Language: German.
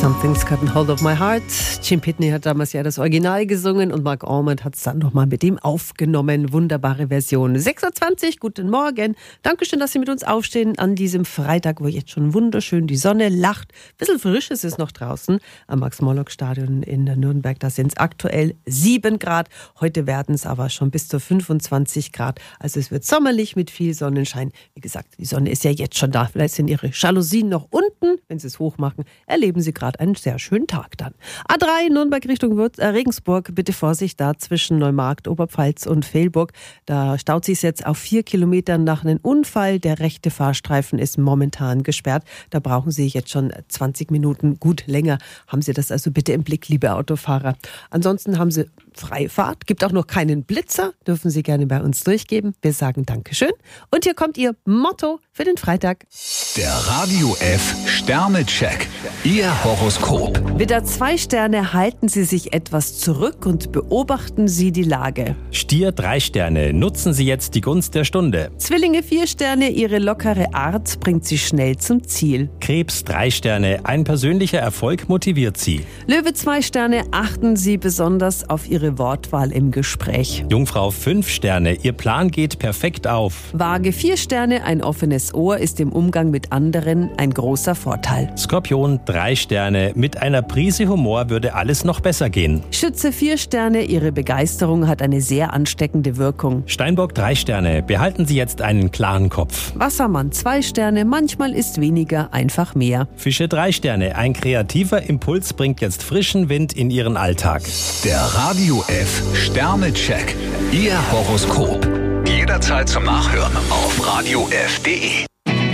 Something's Gotten Hold of My Heart. Jim Pitney hat damals ja das Original gesungen und Mark Almond hat es dann nochmal mit ihm aufgenommen. Wunderbare Version. 6.20 Uhr, guten Morgen. Dankeschön, dass Sie mit uns aufstehen an diesem Freitag, wo jetzt schon wunderschön die Sonne lacht. Ein bisschen frisch ist es noch draußen am Max-Morlock-Stadion in Nürnberg. Da sind es aktuell 7 Grad. Heute werden es aber schon bis zu 25 Grad. Also es wird sommerlich mit viel Sonnenschein. Wie gesagt, die Sonne ist ja jetzt schon da. Vielleicht sind Ihre Jalousien noch unten. Wenn Sie es hoch machen, erleben Sie gerade einen sehr schönen Tag dann. A3 Nürnberg Richtung Regensburg, bitte Vorsicht da zwischen Neumarkt, Oberpfalz und Velburg. Da staut sich jetzt auf 4 Kilometern nach einem Unfall. Der rechte Fahrstreifen ist momentan gesperrt. Da brauchen Sie jetzt schon 20 Minuten, gut länger. Haben Sie das also bitte im Blick, liebe Autofahrer. Ansonsten haben Sie freie Fahrt, gibt auch noch keinen Blitzer, dürfen Sie gerne bei uns durchgeben. Wir sagen Dankeschön. Und hier kommt Ihr Motto für den Freitag. Der Radio F Sternecheck. Ihr Horoskop. Widder 2 Sterne, halten Sie sich etwas zurück und beobachten Sie die Lage. Stier 3 Sterne, nutzen Sie jetzt die Gunst der Stunde. Zwillinge 4 Sterne, Ihre lockere Art bringt Sie schnell zum Ziel. Krebs 3 Sterne, ein persönlicher Erfolg motiviert Sie. Löwe 2 Sterne, achten Sie besonders auf Ihre Wortwahl im Gespräch. Jungfrau 5 Sterne, Ihr Plan geht perfekt auf. Waage 4 Sterne, ein offenes Ohr ist im Umgang mit anderen ein großer Vorteil. Skorpion 3 Sterne, mit einer Prise Humor würde alles noch besser gehen. Schütze 4 Sterne, Ihre Begeisterung hat eine sehr ansteckende Wirkung. Steinbock 3 Sterne, behalten Sie jetzt einen klaren Kopf. Wassermann 2 Sterne, manchmal ist weniger einfach mehr. Fische 3 Sterne, ein kreativer Impuls bringt jetzt frischen Wind in Ihren Alltag. Der Radio F Sternecheck. Ihr Horoskop. Jederzeit zum Nachhören auf radiof.de.